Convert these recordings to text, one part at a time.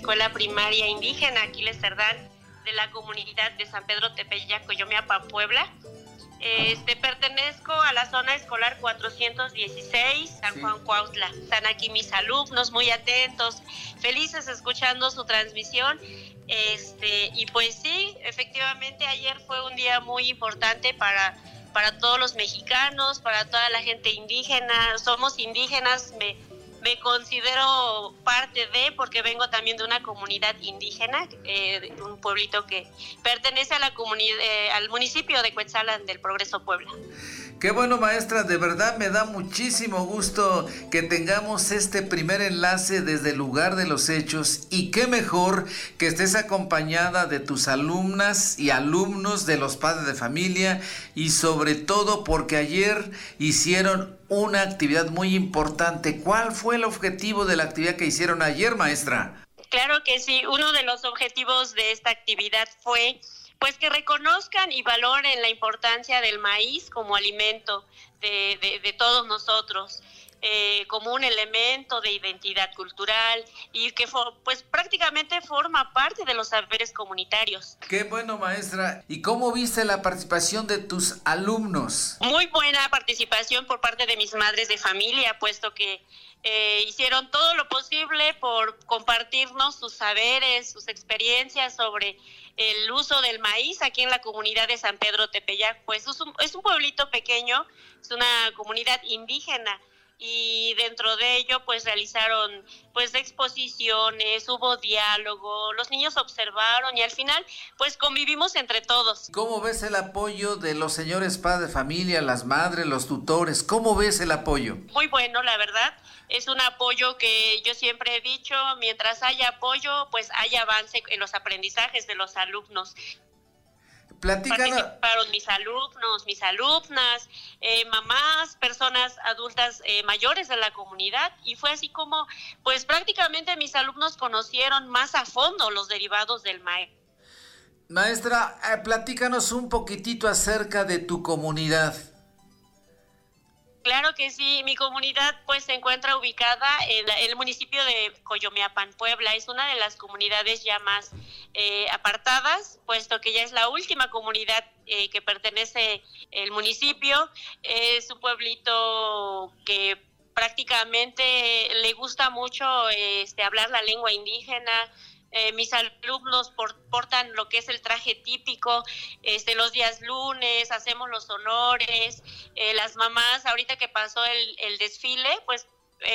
escuela primaria indígena Aquiles Cerdán de la comunidad de San Pedro Tepeyac, Coyomeapan, Puebla. Pertenezco a la zona escolar 416, San Juan Cuautla. Están aquí mis alumnos muy atentos, felices escuchando su transmisión. Y pues sí, efectivamente ayer fue un día muy importante para todos los mexicanos, para toda la gente indígena. Somos indígenas, me considero parte de, porque vengo también de una comunidad indígena, de un pueblito que pertenece a la al municipio de Cuetzalan del Progreso, Puebla. Qué bueno, maestra, de verdad me da muchísimo gusto que tengamos este primer enlace desde el lugar de los hechos, y qué mejor que estés acompañada de tus alumnas y alumnos, de los padres de familia, y sobre todo porque ayer hicieron una actividad muy importante. ¿Cuál fue el objetivo de la actividad que hicieron ayer, maestra? Claro que sí, uno de los objetivos de esta actividad fue pues que reconozcan y valoren la importancia del maíz como alimento de todos nosotros, como un elemento de identidad cultural y que pues prácticamente forma parte de los saberes comunitarios. Qué bueno, maestra. ¿Y cómo viste la participación de tus alumnos? Muy buena participación por parte de mis madres de familia, puesto que hicieron todo lo posible por compartirnos sus saberes, sus experiencias sobre el uso del maíz aquí en la comunidad de San Pedro Tepeyac. Pues es un pueblito pequeño, es una comunidad indígena, y dentro de ello pues realizaron pues exposiciones, hubo diálogo, los niños observaron y al final pues convivimos entre todos. ¿Cómo ves el apoyo de los señores padres de familia, las madres, los tutores? ¿Cómo ves el apoyo? Muy bueno, la verdad. Es un apoyo que yo siempre he dicho, mientras haya apoyo, pues hay avance en los aprendizajes de los alumnos. Participaron mis alumnos, mis alumnas, mamás, personas adultas mayores de la comunidad, y fue así como, pues prácticamente mis alumnos conocieron más a fondo los derivados del maíz. Maestra, platícanos un poquitito acerca de tu comunidad. Claro que sí, mi comunidad pues se encuentra ubicada en el municipio de Coyomeapan, Puebla. Es una de las comunidades ya más apartadas, puesto que ya es la última comunidad que pertenece el municipio. Es un pueblito que prácticamente le gusta mucho hablar la lengua indígena. Mis alumnos portan lo que es el traje típico, los días lunes, hacemos los honores, las mamás, ahorita que pasó el desfile, pues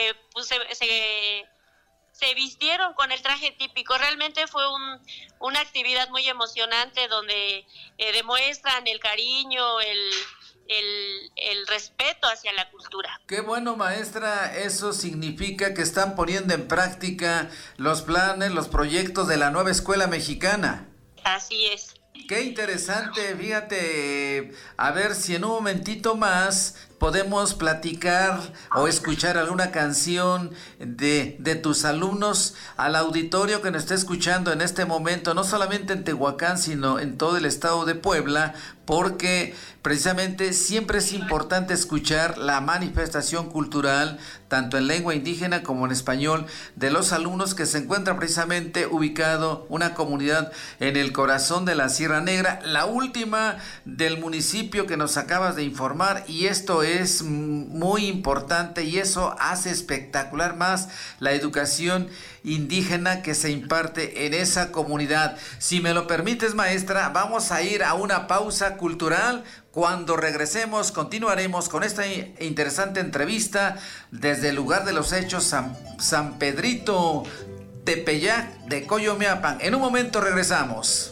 se vistieron con el traje típico. Realmente fue una actividad muy emocionante donde demuestran el cariño, el respeto hacia la cultura. Qué bueno, maestra, eso significa que están poniendo en práctica los planes, los proyectos de la nueva escuela mexicana. Así es. Qué interesante, fíjate, a ver si en un momentito más podemos platicar o escuchar alguna canción de tus alumnos al auditorio que nos está escuchando en este momento, no solamente en Tehuacán, sino en todo el estado de Puebla, porque precisamente siempre es importante escuchar la manifestación cultural, tanto en lengua indígena como en español, de los alumnos que se encuentran precisamente ubicado una comunidad en el corazón de la Sierra Negra, la última del municipio que nos acabas de informar, y esto es muy importante y eso hace espectacular más la educación indígena que se imparte en esa comunidad. Si me lo permites, maestra, vamos a ir a una pausa cultural. Cuando regresemos continuaremos con esta interesante entrevista desde el lugar de los hechos, San Pedrito Tepeyac de Coyomeapan. En un momento regresamos.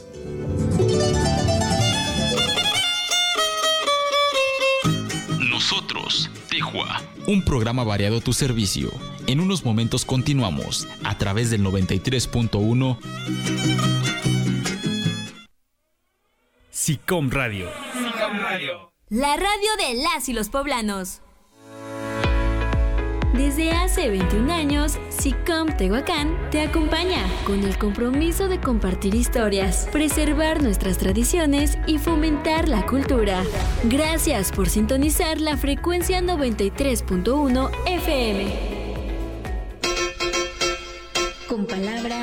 Nosotros, Tejua. Un programa variado a tu servicio. En unos momentos continuamos a través del 93.1 SICOM Radio. La radio de las y los poblanos. Desde hace 21 años, SICOM Tehuacán te acompaña con el compromiso de compartir historias, preservar nuestras tradiciones y fomentar la cultura. Gracias por sintonizar la frecuencia 93.1 FM. Con palabra